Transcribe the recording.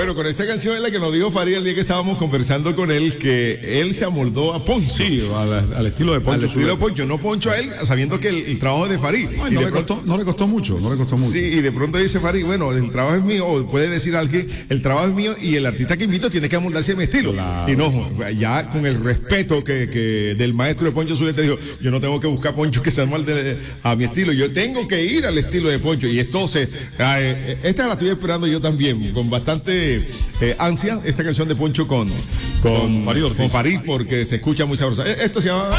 Bueno, con esta canción es la que nos dijo Farid el día que estábamos conversando con él, que él se amoldó a Poncho. Sí, al estilo de Poncho. Al estilo de Poncho, no Poncho a él, sabiendo que el trabajo es de Farid. Ay, no le costó mucho. Sí, y de pronto dice Farid, bueno, el trabajo es mío, o puede decir alguien, el trabajo es mío y el artista que invito tiene que amoldarse a mi estilo. Claro. Y no, ya con el respeto que del maestro de Poncho Zuleta dijo, yo no tengo que buscar Poncho que se amolde a mi estilo, yo tengo que ir al estilo de Poncho. Y entonces, esta la estoy esperando yo también, con bastante ansia, esta canción de Poncho con Farid, porque se escucha muy sabrosa. Esto se llama...